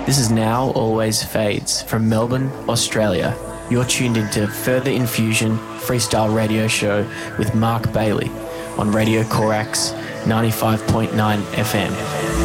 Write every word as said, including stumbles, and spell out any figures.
This is Now Always Fades from Melbourne, Australia. You're tuned into Further Infusion Freestyle Radio Show with Mark Bailey on Radio Corax ninety-five point nine F M.